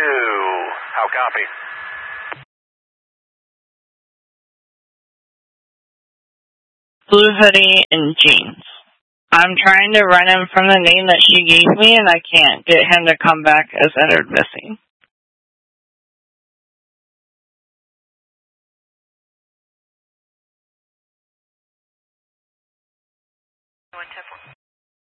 How copy? Blue hoodie and jeans. I'm trying to run him from the name that she gave me, and I can't get him to come back as entered missing.